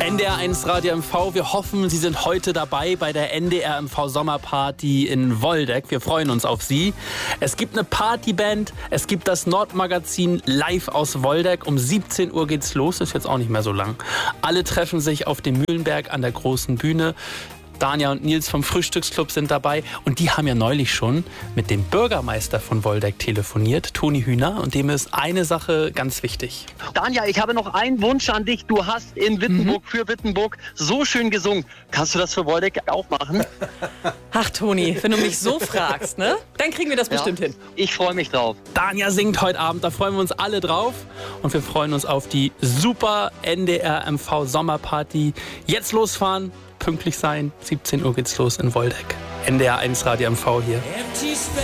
NDR1 Radio MV, wir hoffen, Sie sind heute dabei bei der NDR MV Sommerparty in Woldeck. Wir freuen uns auf Sie. Es gibt eine Partyband, es gibt das Nordmagazin live aus Woldeck. Um 17 Uhr geht's los, ist jetzt auch nicht mehr so lang. Alle treffen sich auf dem Mühlenberg an der großen Bühne. Danja und Nils vom Frühstücksclub sind dabei und die haben ja neulich schon mit dem Bürgermeister von Woldeck telefoniert, Toni Hühner, und dem ist eine Sache ganz wichtig. Danja, ich habe noch einen Wunsch an dich. Du hast in Wittenburg für Wittenburg so schön gesungen. Kannst du das für Woldeck auch machen? Ach Toni, wenn du mich so fragst, ne? Dann kriegen wir das bestimmt hin. Ich freue mich drauf. Danja singt heute Abend, da freuen wir uns alle drauf und wir freuen uns auf die super NDR MV Sommerparty. Jetzt losfahren. Pünktlich sein. 17 Uhr geht's los in Woldeck. NDR1 Radio MV hier.